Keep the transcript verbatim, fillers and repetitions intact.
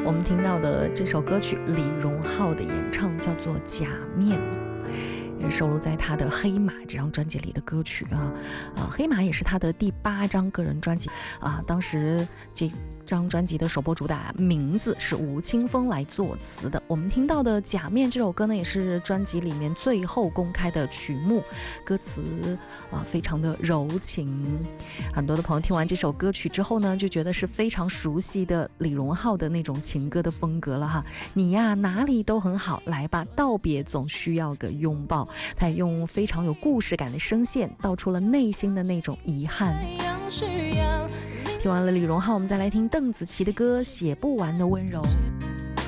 我们听到的这首歌曲，李荣浩的演唱叫做《假面》，也收录在他的《黑马》这张专辑里的歌曲啊。啊，《黑马》也是他的第八张个人专辑啊。当时这张专辑的首播主打名字是吴青峰来作词的。我们听到的《假面》这首歌呢，也是专辑里面最后公开的曲目，歌词啊非常的柔情。很多的朋友听完这首歌曲之后呢，就觉得是非常熟悉的李荣浩的那种情歌的风格了哈。你呀哪里都很好，来吧，道别总需要个拥抱。他也用非常有故事感的声线道出了内心的那种遗憾。听完了李荣浩，我们再来听邓紫棋的歌《写不完的温柔》。